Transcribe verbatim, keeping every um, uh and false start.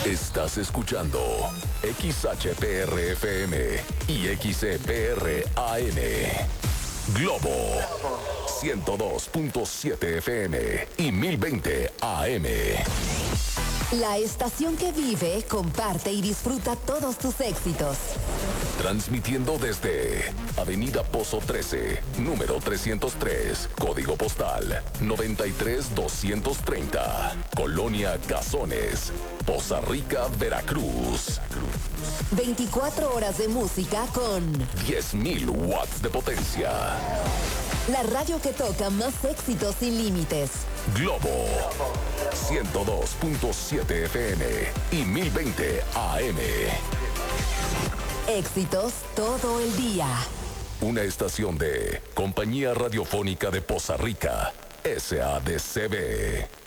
Estás escuchando X H P R F M y X E P R A M. Globo ciento dos punto siete F M y mil veinte A M. La estación que vive, comparte y disfruta todos tus éxitos. Transmitiendo desde Avenida Pozo trece, número trescientos tres, código postal noventa y tres doscientos treinta, Colonia Gazones, Poza Rica, Veracruz. veinticuatro horas de música con diez mil watts de potencia. La radio que toca más éxitos sin límites. Globo ciento dos punto siete F M y mil veinte A M. Éxitos todo el día. Una estación de Compañía Radiofónica de Poza Rica, S A D C B.